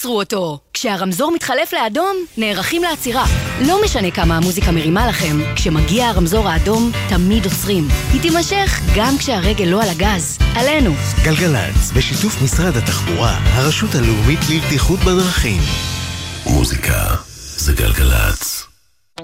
תעצרו אותו. כשהרמזור מתחלף לאדום, נערכים לעצירה. לא משנה כמה המוזיקה מרימה לכם, כשמגיע הרמזור האדום, תמיד עוצרים. היא תימשך גם כשהרגל לא על הגז. עלינו. גלגלצ, בשיתוף משרד התחבורה, הרשות הלאומית לבטיחות בדרכים. מוזיקה זה גלגלצ.